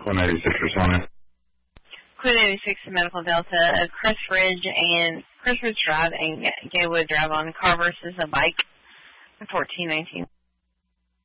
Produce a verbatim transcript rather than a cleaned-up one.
Quinn eighty-six responding. Quinn eighty-six to Medical Delta, Chris Ridge and Chris Ridge Drive and Gaywood Drive on car versus a bike, fourteen nineteen.